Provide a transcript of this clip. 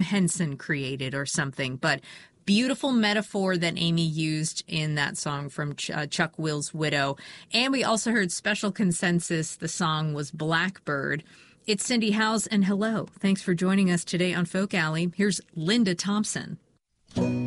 Henson created or something. But beautiful metaphor that Amy used in that song from Chuck Will's Widow. And we also heard Special Consensus. The song was Blackbird. It's Cindy Howes, and hello. Thanks for joining us today on Folk Alley. Here's Linda Thompson.